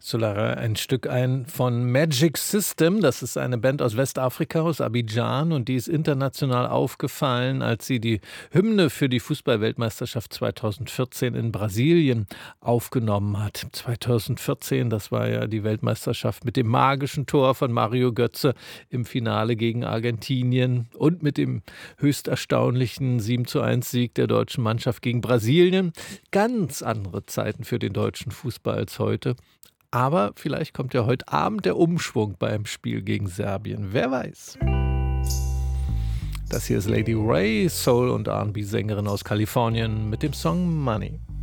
Solara, ein Stück von Magic System. Das ist eine Band aus Westafrika, aus Abidjan, und die ist international aufgefallen, als sie die Hymne für die Fußball-Weltmeisterschaft 2014 in Brasilien aufgenommen hat. 2014, das war ja die Weltmeisterschaft mit dem magischen Tor von Mario Götze im Finale gegen Argentinien und mit dem höchst erstaunlichen 7:1 Sieg der deutschen Mannschaft gegen Brasilien. Ganz andere Zeiten für den deutschen Fußball als heute. Aber vielleicht kommt ja heute Abend der Umschwung beim Spiel gegen Serbien. Wer weiß. Das hier ist Lady Ray, Soul- und R&B-Sängerin aus Kalifornien mit dem Song Money.